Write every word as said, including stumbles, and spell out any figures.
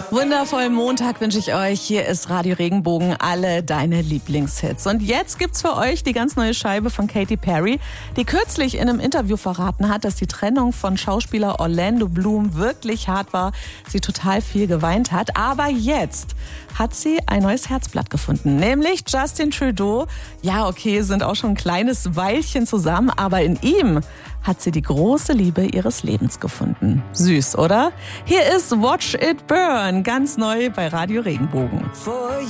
Wundervollen Montag wünsche ich euch. Hier ist Radio Regenbogen, alle deine Lieblingshits. Und jetzt gibt's für euch die ganz neue Scheibe von Katy Perry, die kürzlich in einem Interview verraten hat, dass die Trennung von Schauspieler Orlando Bloom wirklich hart war, sie total viel geweint hat. Aber jetzt hat sie ein neues Herzblatt gefunden, nämlich Justin Trudeau. Ja, okay, sind auch schon ein kleines Weilchen zusammen, aber in ihm hat sie die große Liebe ihres Lebens gefunden. Süß, oder? Hier ist Watch It Burn, ganz neu bei Radio Regenbogen.